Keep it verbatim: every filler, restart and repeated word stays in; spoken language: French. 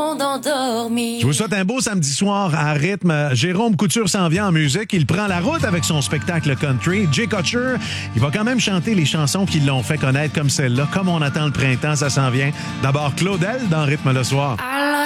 monde endormi. Je vous souhaite un beau samedi soir à rythme. Jérôme Couture s'en vient en musique. Il prend la route avec son spectacle country. Jay Kutcher, il va quand même chanter les chansons qui l'ont fait connaître comme celle-là. Comme on attend le printemps, ça s'en vient. D'abord Claudel dans Rythme le soir. I